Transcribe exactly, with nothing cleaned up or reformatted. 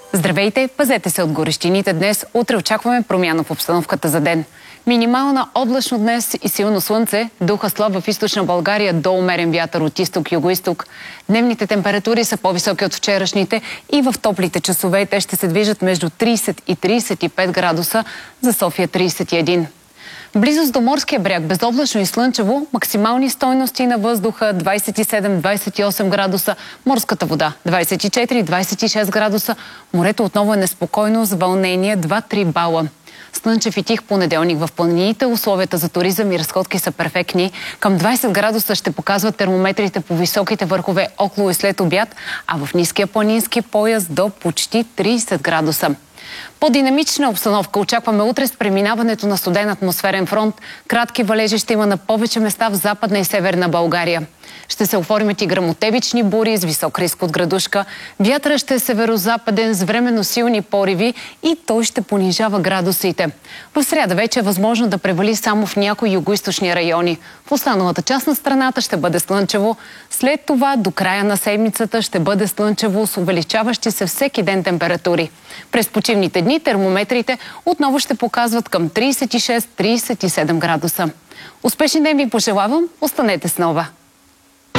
Здравейте, пазете се от горещините днес. Утре очакваме промяна в обстановката за ден. Минимална облачно днес и силно слънце, духа слаб в източна България до умерен вятър от изток-югоизток. Дневните температури са по-високи от вчерашните и в топлите часове те ще се движат между трийсет и трийсет и пет градуса, за София трийсет и един. В близост до морския бряг, безоблачно и слънчево, максимални стойности на въздуха двайсет и седем до двайсет и осем градуса, морската вода двайсет и четири до двайсет и шест градуса, морето отново е неспокойно с вълнение два-три бала. Слънчев и тих понеделник в планините, условията за туризъм и разходки са перфектни. Към двайсет градуса ще показват термометрите по високите върхове около и след обяд, а в ниския планински пояс до почти трийсет градуса. По-динамична обстановка очакваме утре с преминаването на студен атмосферен фронт. Кратки валежи ще има на повече места в Западна и Северна България. Ще се оформят и гръмотевични бури с висок риск от градушка. Вятърът ще е северо-западен с временно силни пориви и той ще понижава градусите. В сряда вече е възможно да превали само в някои югоизточни райони. В останалата част на страната ще бъде слънчево. След това до края на седмицата ще бъде слънчево с увеличаващи се всеки ден температури. През почивните дни термометрите отново ще показват към трийсет и шест до трийсет и седем градуса. Успешен ден ви пожелавам, останете с Нова!